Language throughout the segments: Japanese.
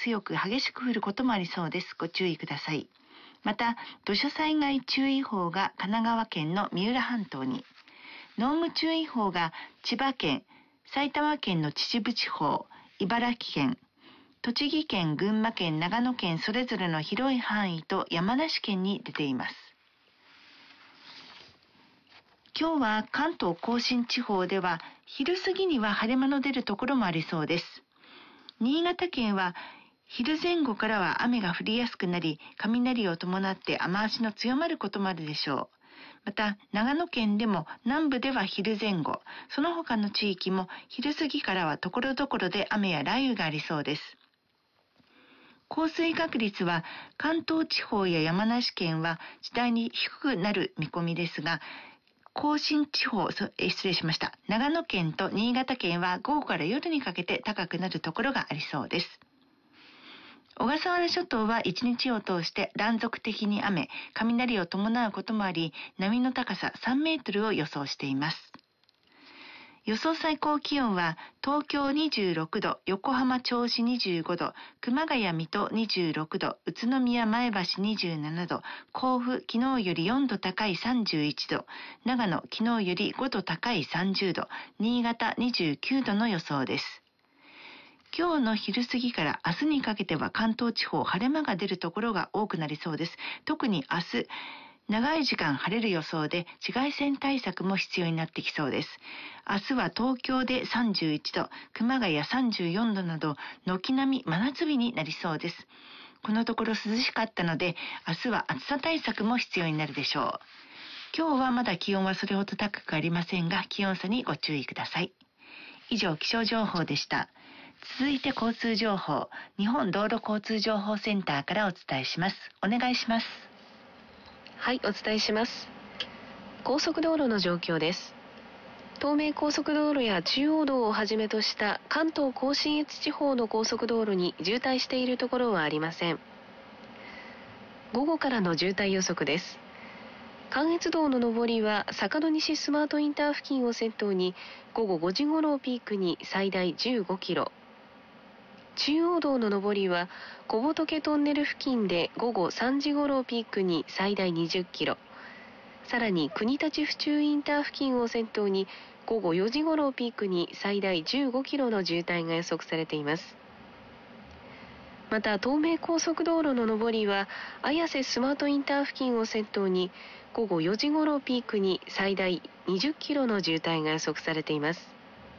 強く激しく降ることもありそうです。ご注意ください。また、土砂災害注意報が神奈川県の三浦半島に、濃霧注意報が千葉県、埼玉県の秩父地方、茨城県、栃木県、群馬県、長野県それぞれの広い範囲と山梨県に出ています。今日は関東甲信地方では昼過ぎには晴れ間の出るところもありそうです。新潟県は昼前後からは雨が降りやすくなり、雷を伴って雨足の強まることもあるでしょう。また、長野県でも南部では昼前後、その他の地域も昼過ぎからは所々で雨や雷雨がありそうです。降水確率は関東地方や山梨県は次第に低くなる見込みですが、甲信地方、長野県と新潟県は午後から夜にかけて高くなるところがありそうです。小笠原諸島は一日を通して断続的に雨、雷を伴うこともあり、波の高さ3メートルを予想しています。予想最高気温は東京26度、横浜銚子25度、熊谷水戸26度、宇都宮前橋27度、甲府昨日より4度高い31度、長野昨日より5度高い30度、新潟29度の予想です。今日の昼過ぎから明日にかけては関東地方晴れ間が出るところが多くなりそうです。特に明日、長い時間晴れる予想で紫外線対策も必要になってきそうです。明日は東京で31度、熊谷34度など軒並み真夏日になりそうです。このところ涼しかったので、明日は暑さ対策も必要になるでしょう。今日はまだ気温はそれほど高くありませんが、気温差にご注意ください。以上、気象情報でした。続いて交通情報、日本道路交通情報センターからお伝えします。お願いします。 はい、お伝えします。高速道路の状況です。東名高速道路や中央道をはじめとした関東甲信越地方の高速道路に渋滞しているところはありません。午後からの渋滞予測です。関越道の上りは坂戸西スマートインター付近を先頭に午後5時頃をピークに最大15キロ。中央道の上りは小仏トンネル付近で午後3時頃をピークに最大20キロ。さらに国立府中インター付近を先頭に午後4時頃をピークに最大15キロの渋滞が予測されています。また東名高速道路の上りは綾瀬スマートインター付近を先頭に午後4時頃をピークに最大20キロの渋滞が予測されています。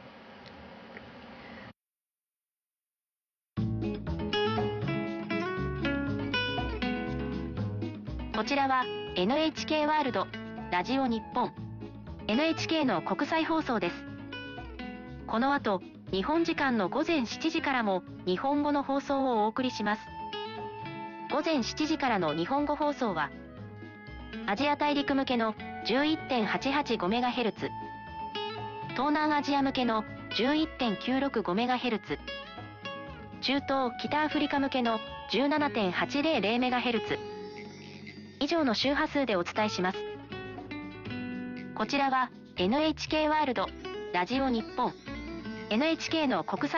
こちらは NHK ワールドラジオ日本 NHK の国際放送です。この後、日本時間の午前7時からも日本語の放送をお送りします。午前7時からの日本語放送はアジア大陸向けの 11.885MHz、東南アジア向けの 11.965MHz、中東北アフリカ向けの 17.800MHz、以上の周波数でお伝えします。こちらは NHK ワールドラジオ日本 NHK の国際